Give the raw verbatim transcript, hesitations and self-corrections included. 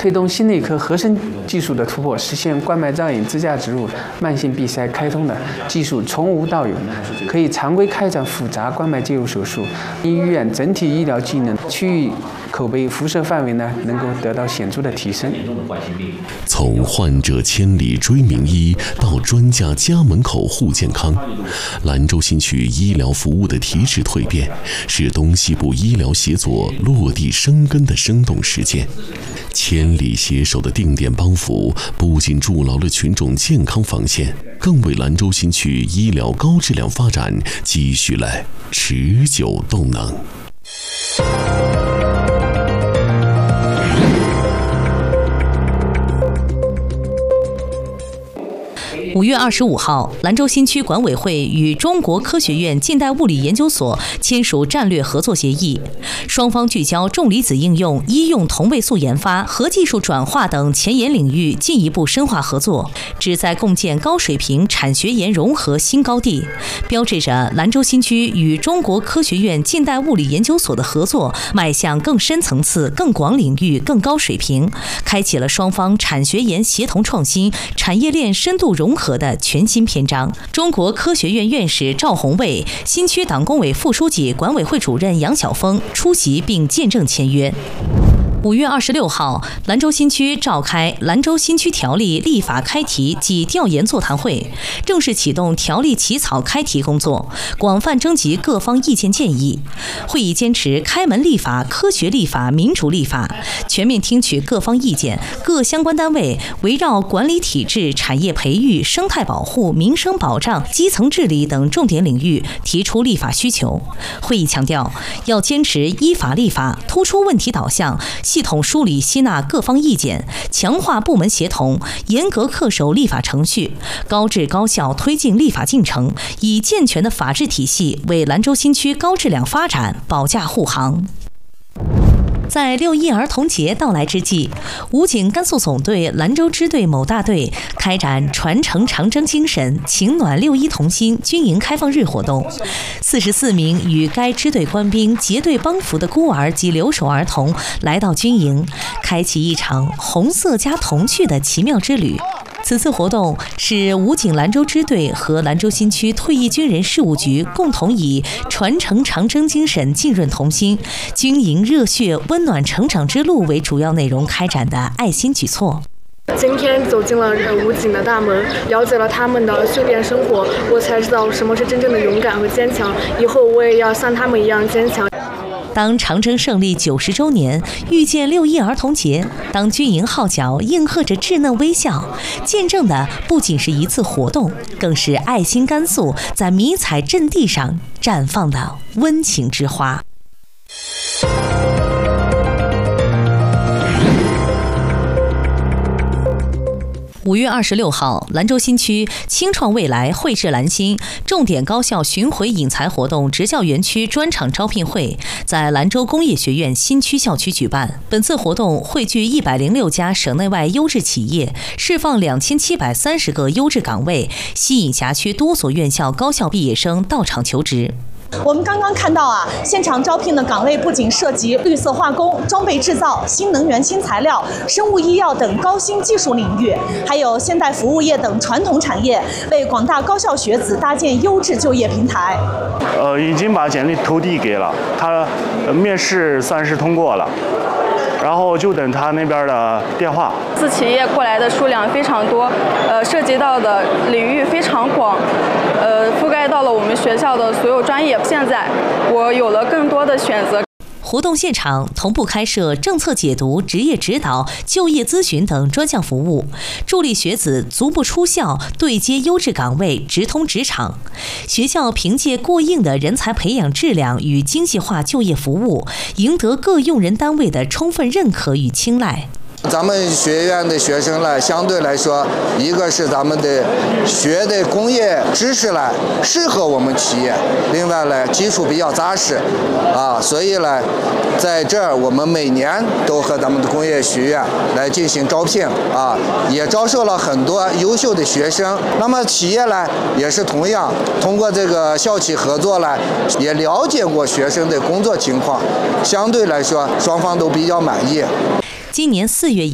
推动新的一颗核生技术的突破，实现冠脉造影支架植入、慢性闭塞开通的技术从无到有，可以常规开展复杂冠脉介入手术。医院整体医疗技能、区域口碑、辐射范围呢，能够得到显著的提升。 从患者千里追名医到专家家门口护健康，兰州新区医疗服务的提质蜕变，是东西部医疗协作落地生根的生动实践。千里携手的定点帮扶，不仅筑牢了群众健康防线，更为兰州新区医疗高质量发展积蓄了持久动能。 五月二十五号，兰州新区管委会与中国科学院近代物理研究所签署战略合作协议，双方聚焦重离子应用、医用同位素研发、核技术转化等前沿领域进一步深化合作，旨在共建高水平产学研融合新高地，标志着兰州新区与中国科学院近代物理研究所的合作迈向更深层次、更广领域、更高水平，开启了双方产学研协同创新、产业链深度融合的全新篇章。中国科学院院士赵宏卫、新区党工委副书记、管委会主任杨晓峰出席并见证签约。五月二十六号，兰州新区召开兰州新区条例立法开题及调研座谈会，正式启动条例起草开题工作，广泛征集各方意见建议。会议坚持开门立法、科学立法、民主立法，全面听取各方意见，各相关单位围绕管理体制、产业培育、生态保护、民生保障、基层治理等重点领域提出立法需求。会议强调，要坚持依法立法，突出问题导向，系统梳理吸纳各方意见，强化部门协同，严格恪守立法程序，高质高效推进立法进程，以健全的法治体系为兰州新区高质量发展保驾护航。在六一儿童节到来之际，武警甘肃总队兰州支队某大队开展传承长征精神、情暖六一同心军营开放日活动。四十四名与该支队官兵结对帮扶的孤儿及留守儿童来到军营，开启一场红色加童趣的奇妙之旅。此次活动是武警兰州支队和兰州新区退役军人事务局共同以传承长征精神、浸润童心、军营热血温暖成长之路为主要内容开展的爱心举措。 今天走进了武警的大门，了解了他们的训练生活，我才知道什么是真正的勇敢和坚强。以后我也要像他们一样坚强。 当长征胜利九十周年遇见六一儿童节，当军营号角应和着稚嫩微笑，见证的不仅是一次活动，更是爱心甘肃在迷彩阵地上绽放的温情之花。五月二十六号，兰州新区青创未来绘制兰心重点高校巡回引才活动职教园区专场招聘会在兰州工业学院新区校区举办。本次活动汇聚一百零六家省内外优质企业，释放两千七百三十个优质岗位，吸引辖区多所院校高校毕业生到场求职。 我们刚刚看到啊，现场招聘的岗位不仅涉及绿色化工、装备制造、新能源新材料、生物医药等高新技术领域，还有现代服务业等传统产业，为广大高校学子搭建优质就业平台。 呃，已经把简历投递给了他，面试算是通过了。然后就等他那边的电话。 自企业过来的数量非常多，呃，涉及到的领域非常广，呃，覆盖到了我们学校的所有专业。现在我有了更多的选择。 活动现场同步开设政策解读、职业指导、就业咨询等专项服务，助力学子足不出校对接优质岗位，直通职场。学校凭借过硬的人才培养质量与精细化就业服务，赢得各用人单位的充分认可与青睐。 咱们学院的学生呢，相对来说，一个是咱们的学的工业知识呢适合我们企业，另外呢基础比较扎实，啊，所以呢，在这儿我们每年都和咱们的工业学院来进行招聘，啊，也招收了很多优秀的学生。那么企业呢也是同样通过这个校企合作呢，也了解过学生的工作情况，相对来说双方都比较满意。 今年四月